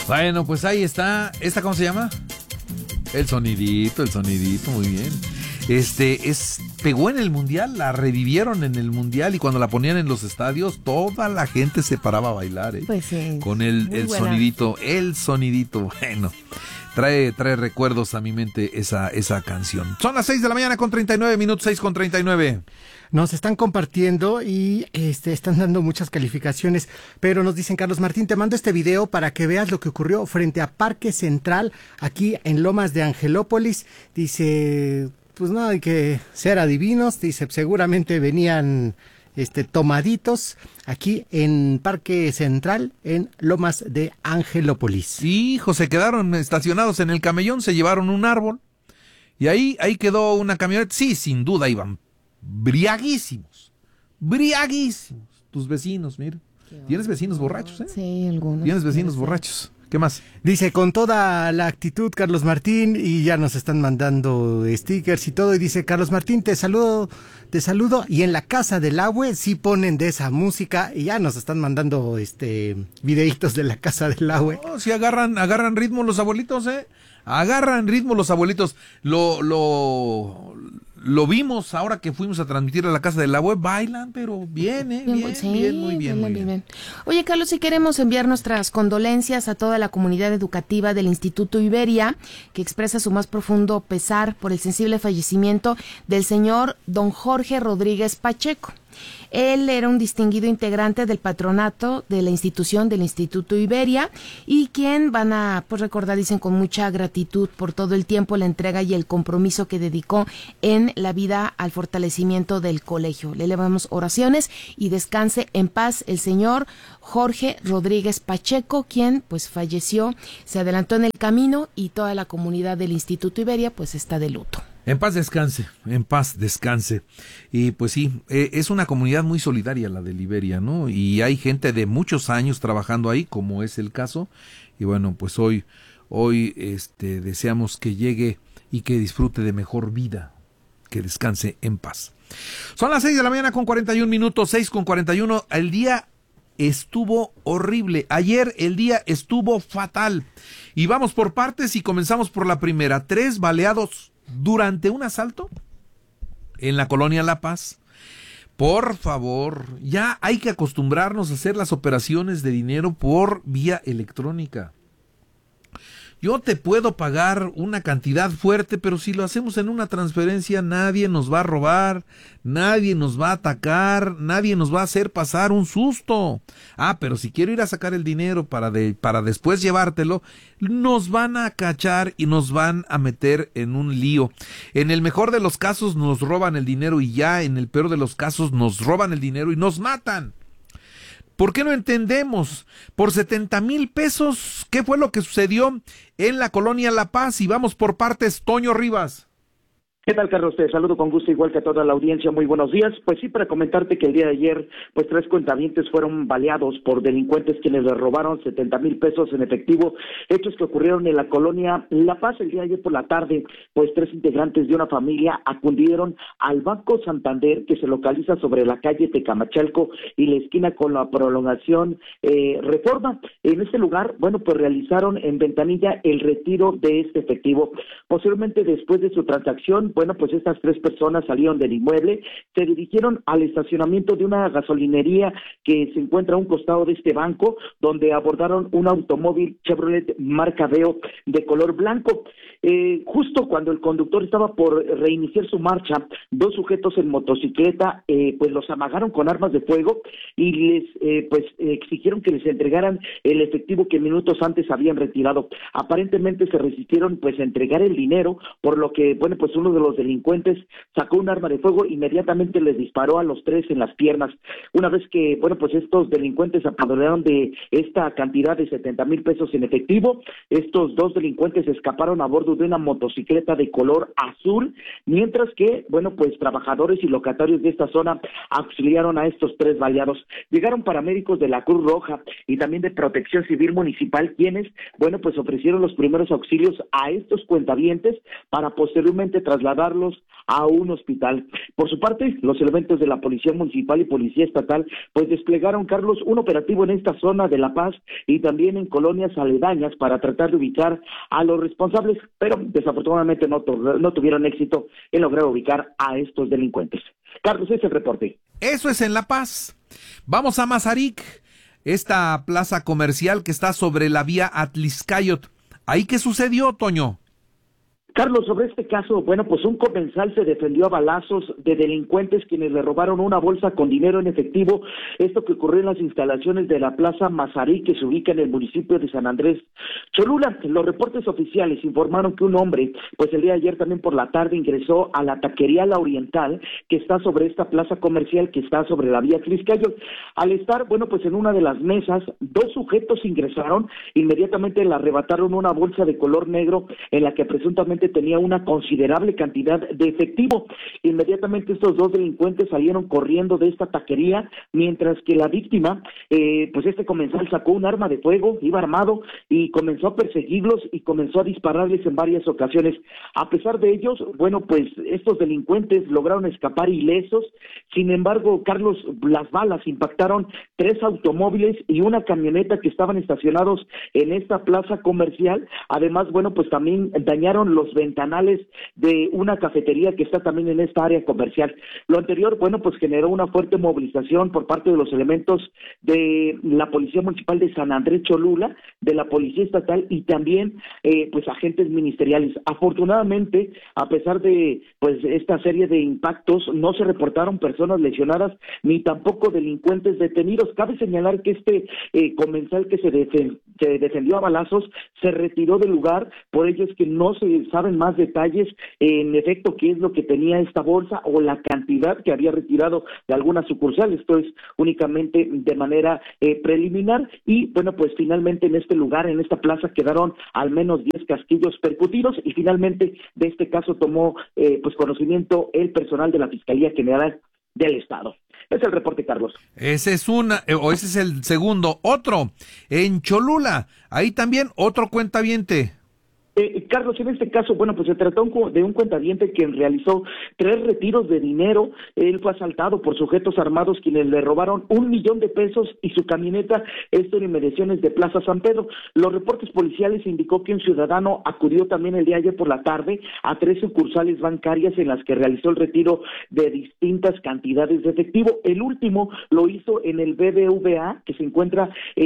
Bueno, pues ahí está. ¿Esta cómo se llama? El sonidito, muy bien. Pegó en el Mundial, la revivieron en el Mundial y cuando la ponían en los estadios, toda la gente se paraba a bailar, ¿eh? Pues sí. Con el sonidito, bueno. Trae recuerdos a mi mente esa canción. Son las 6 de la mañana con 39 minutos, 6:39. Nos están compartiendo y están dando muchas calificaciones, pero nos dicen, Carlos Martín, te mando este video para que veas lo que ocurrió frente a Parque Central, aquí en Lomas de Angelópolis. Dice, pues no hay que ser adivinos, dice, seguramente venían tomaditos aquí en Parque Central, en Lomas de Angelópolis. Hijo, se quedaron estacionados en el camellón, se llevaron un árbol y ahí quedó una camioneta. Sí, sin duda iban briaguísimos. Tus vecinos, mira. ¿Tienes vecinos borrachos, eh? Sí, algunos. ¿Tienes vecinos borrachos? ¿Qué más? Dice, con toda la actitud, Carlos Martín, y ya nos están mandando stickers y todo, y dice, Carlos Martín, te saludo, y en la Casa del Agua sí ponen de esa música, y ya nos están mandando videitos de la Casa del Agua. No, si agarran ritmo los abuelitos, agarran ritmo los abuelitos. Lo vimos ahora que fuimos a transmitir a la Casa del Agua, bailan, pero bien, muy bien. Oye, Carlos, si queremos enviar nuestras condolencias a toda la comunidad educativa del Instituto Iberia, que expresa su más profundo pesar por el sensible fallecimiento del señor don Jorge Rodríguez Pacheco. Él era un distinguido integrante del patronato de la institución del Instituto Iberia y quien van a recordar, dicen, con mucha gratitud por todo el tiempo, la entrega y el compromiso que dedicó en la vida al fortalecimiento del colegio. Le elevamos oraciones y descanse en paz el señor Jorge Rodríguez Pacheco, quien pues falleció, se adelantó en el camino y toda la comunidad del Instituto Iberia pues está de luto. En paz descanse. Y pues sí, es una comunidad muy solidaria la de Iberia, ¿no? Y hay gente de muchos años trabajando ahí, como es el caso. Y bueno, pues hoy deseamos que llegue y que disfrute de mejor vida, que descanse en paz. Son las 6 de la mañana con 41 minutos, 6:41. El día estuvo horrible. Ayer el día estuvo fatal. Y vamos por partes y comenzamos por la primera. 3 baleados durante un asalto en la colonia La Paz. Por favor, ya hay que acostumbrarnos a hacer las operaciones de dinero por vía electrónica. Yo te puedo pagar una cantidad fuerte, pero si lo hacemos en una transferencia, nadie nos va a robar, nadie nos va a atacar, nadie nos va a hacer pasar un susto. Pero si quiero ir a sacar el dinero para después llevártelo, nos van a cachar y nos van a meter en un lío. En el mejor de los casos nos roban el dinero y ya en el peor de los casos nos roban el dinero y nos matan. ¿Por qué no entendemos? Por 70,000 pesos, ¿qué fue lo que sucedió en la colonia La Paz? Y vamos por partes, Toño Rivas. ¿Qué tal, Carlos? Te saludo con gusto, igual que a toda la audiencia. Muy buenos días. Pues sí, para comentarte que el día de ayer, pues 3 cuentavientes fueron baleados por delincuentes quienes les robaron 70,000 pesos en efectivo. Hechos que ocurrieron en la colonia La Paz. El día de ayer por la tarde, pues 3 integrantes de una familia acudieron al Banco Santander, que se localiza sobre la calle Tecamachalco y la esquina con la prolongación Reforma. En este lugar, bueno, pues realizaron en ventanilla el retiro de este efectivo. Posteriormente, después de su transacción, bueno, pues estas 3 personas salieron del inmueble, se dirigieron al estacionamiento de una gasolinería que se encuentra a un costado de este banco, donde abordaron un automóvil Chevrolet marca Veo de color blanco. Justo cuando el conductor estaba por reiniciar su marcha, 2 sujetos en motocicleta pues los amagaron con armas de fuego y les exigieron que les entregaran el efectivo que minutos antes habían retirado. Aparentemente se resistieron pues a entregar el dinero, por lo que, bueno, pues uno de los delincuentes sacó un arma de fuego, inmediatamente les disparó a los 3 en las piernas. Una vez que, bueno, pues estos delincuentes apadronaron de esta cantidad de 70,000 pesos en efectivo, estos 2 delincuentes escaparon a bordo de una motocicleta de color azul, mientras que, bueno, pues trabajadores y locatarios de esta zona auxiliaron a estos 3 baleados. Llegaron paramédicos de la Cruz Roja y también de Protección Civil Municipal, quienes, bueno, pues ofrecieron los primeros auxilios a estos cuentavientes para posteriormente trasladar trasladarlos a un hospital. Por su parte, los elementos de la Policía Municipal y Policía Estatal pues desplegaron, Carlos, un operativo en esta zona de La Paz y también en colonias aledañas para tratar de ubicar a los responsables, pero desafortunadamente no tuvieron éxito en lograr ubicar a estos delincuentes. Carlos, ese es el reporte. Eso es en La Paz. Vamos a Mazarik, esta plaza comercial que está sobre la vía Atlixcayot. ¿Ahí qué sucedió, Toño? Carlos, sobre este caso, bueno, pues un comensal se defendió a balazos de delincuentes quienes le robaron una bolsa con dinero en efectivo, esto que ocurrió en las instalaciones de la Plaza Mazarik, que se ubica en el municipio de San Andrés Cholula. Los reportes oficiales informaron que un hombre, pues el día de ayer también por la tarde ingresó a la taquería La Oriental, que está sobre esta plaza comercial que está sobre la vía Tliscayo. Al estar, bueno, pues en una de las mesas, dos sujetos ingresaron, inmediatamente le arrebataron una bolsa de color negro en la que presuntamente tenía una considerable cantidad de efectivo. Inmediatamente estos dos delincuentes salieron corriendo de esta taquería, mientras que la víctima, pues este comensal sacó un arma de fuego, iba armado y comenzó a perseguirlos y comenzó a dispararles en varias ocasiones. A pesar de ellos, bueno, pues estos delincuentes lograron escapar ilesos. Sin embargo, Carlos, las balas impactaron 3 automóviles y una camioneta que estaban estacionados en esta plaza comercial. Además, bueno, pues también dañaron los ventanales de una cafetería que está también en esta área comercial. Lo anterior, bueno, pues generó una fuerte movilización por parte de los elementos de la Policía Municipal de San Andrés Cholula, de la Policía Estatal y también pues agentes ministeriales. Afortunadamente, a pesar de pues esta serie de impactos, no se reportaron personas lesionadas ni tampoco delincuentes detenidos. Cabe señalar que este comensal que se defendió a balazos se retiró del lugar, por ello es que no se saben más detalles en efecto qué es lo que tenía esta bolsa o la cantidad que había retirado de alguna sucursal. Esto es únicamente de manera preliminar y bueno, pues finalmente en este lugar, en esta plaza quedaron al menos 10 casquillos percutidos y finalmente de este caso tomó pues conocimiento el personal de la Fiscalía General del Estado. Es el reporte, Carlos. Ese es ese es el segundo. Otro, en Cholula, ahí también otro cuentaviente. Carlos, en este caso, bueno, pues se trató de un cuentaviente quien realizó 3 retiros de dinero. Él fue asaltado por sujetos armados quienes le robaron $1,000,000 y su camioneta, esto en inmediaciones de Plaza San Pedro. Los reportes policiales indicó que un ciudadano acudió también el día de ayer por la tarde a 3 sucursales bancarias en las que realizó el retiro de distintas cantidades de efectivo. El último lo hizo en el BBVA, que se encuentra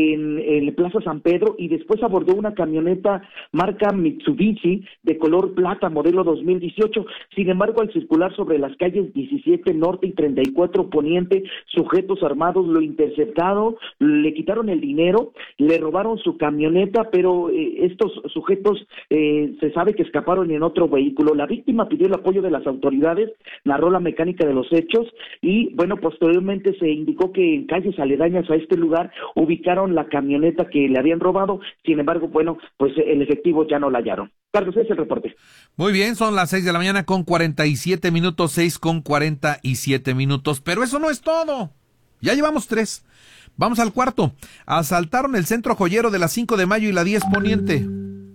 en Plaza San Pedro, y después abordó una camioneta marca Mitsubishi de color plata, modelo 2018. Sin embargo, al circular sobre las calles 17 Norte y 34 Poniente, sujetos armados lo interceptaron, le quitaron el dinero, le robaron su camioneta, pero estos sujetos se sabe que escaparon en otro vehículo. La víctima pidió el apoyo de las autoridades, narró la mecánica de los hechos y, bueno, posteriormente se indicó que en calles aledañas a este lugar ubicaron la camioneta que le habían robado. Sin embargo, bueno, pues el efectivo ya no la hallaron. Carlos, ese es el reporte. Muy bien, son las 6 de la mañana con 47 minutos, 6 con 47 minutos. Pero eso no es todo. Ya llevamos 3. Vamos al cuarto. Asaltaron el centro joyero de la 5 de mayo y la 10 Poniente.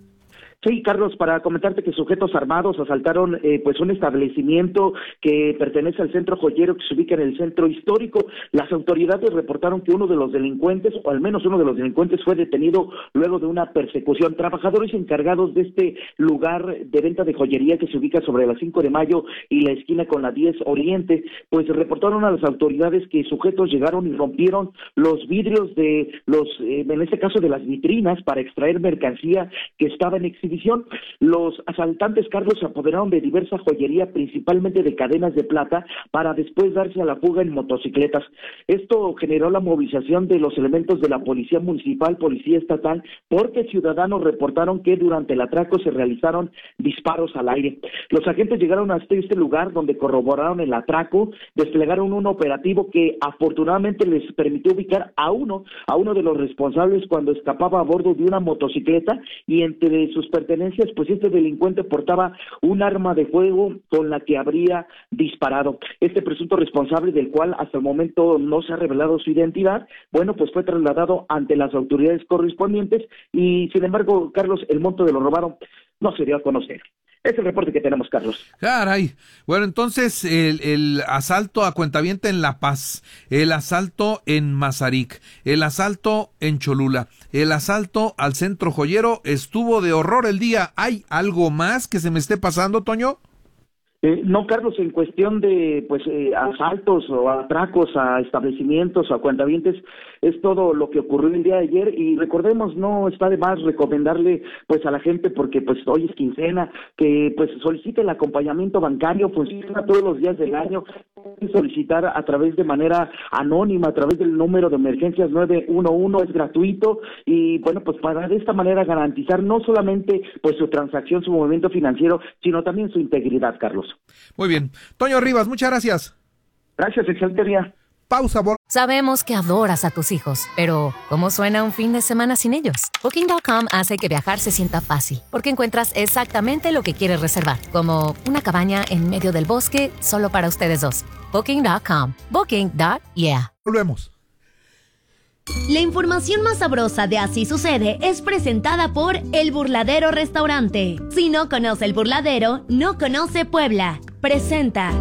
Sí, Carlos, para comentarte que sujetos armados asaltaron pues un establecimiento que pertenece al centro joyero que se ubica en el centro histórico. Las autoridades reportaron que uno de los delincuentes, o al menos uno de los delincuentes, fue detenido luego de una persecución. Trabajadores encargados de este lugar de venta de joyería que se ubica sobre la 5 de mayo y la esquina con la 10 Oriente, pues reportaron a las autoridades que sujetos llegaron y rompieron los vidrios de en este caso de las vitrinas para extraer mercancía que estaba en exhibición. Los asaltantes, Carlos, se apoderaron de diversa joyería, principalmente de cadenas de plata, para después darse a la fuga en motocicletas. Esto generó la movilización de los elementos de la Policía Municipal, Policía Estatal, porque ciudadanos reportaron que durante el atraco se realizaron disparos al aire. Los agentes llegaron hasta este lugar donde corroboraron el atraco, desplegaron un operativo que afortunadamente les permitió ubicar a uno de los responsables cuando escapaba a bordo de una motocicleta, y entre sus pertenencias, pues este delincuente portaba un arma de fuego con la que habría disparado. Este presunto responsable, del cual hasta el momento no se ha revelado su identidad, bueno, pues fue trasladado ante las autoridades correspondientes y, sin embargo, Carlos, el monto de lo robado no se dio a conocer. Es el reporte que tenemos, Carlos. Caray. Bueno, entonces el asalto a cuentaviente en La Paz, el asalto en Mazarik, el asalto en Cholula, el asalto al centro joyero, estuvo de horror el día. ¿Hay algo más que se me esté pasando, Toño? No, Carlos, en cuestión de asaltos o atracos a establecimientos o a cuentavientes, es todo lo que ocurrió el día de ayer. Y recordemos, no está de más recomendarle pues a la gente, porque pues hoy es quincena, que pues solicite el acompañamiento bancario. Funciona todos los días del año. Pueden solicitar a través de manera anónima, a través del número de emergencias 911, es gratuito. Y bueno, pues para de esta manera garantizar no solamente pues su transacción, su movimiento financiero, sino también su integridad, Carlos. Muy bien. Toño Rivas, muchas gracias. Gracias, excelente día. Pausa. Sabemos que adoras a tus hijos, pero ¿cómo suena un fin de semana sin ellos? Booking.com hace que viajar se sienta fácil, porque encuentras exactamente lo que quieres reservar, como una cabaña en medio del bosque solo para ustedes dos. Booking.com. Booking.yeah. Volvemos. La información más sabrosa de Así Sucede es presentada por El Burladero Restaurante. Si no conoce El Burladero, no conoce Puebla. Presenta.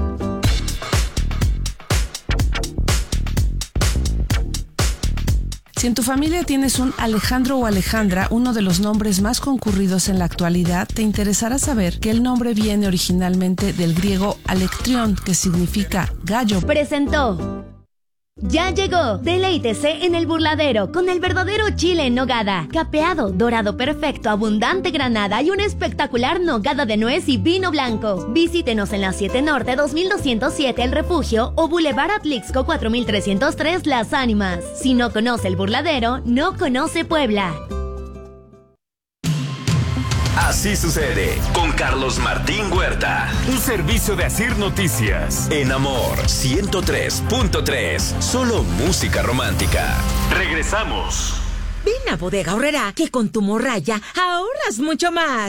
Si en tu familia tienes un Alejandro o Alejandra, uno de los nombres más concurridos en la actualidad, te interesará saber que el nombre viene originalmente del griego alectrión, que significa gallo. Presentó. Ya llegó, deleítese en El Burladero con el verdadero chile en nogada, capeado, dorado perfecto, abundante granada y una espectacular nogada de nuez y vino blanco. Visítenos en la 7 Norte 2207 El Refugio o Boulevard Atlixco 4303 Las Ánimas. Si no conoce El Burladero, no conoce Puebla. Así sucede con Carlos Martín Huerta. Un servicio de Asir Noticias. En Amor 103.3. Solo música romántica. Regresamos. Ven a Bodega Aurrerá, que con tu morralla ahorras mucho más.